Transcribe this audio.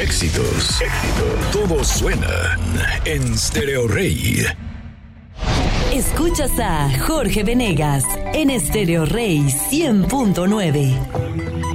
Éxitos. Todos suenan en Stereo Rey. Escuchas a Jorge Venegas en Stereo Rey 100.9.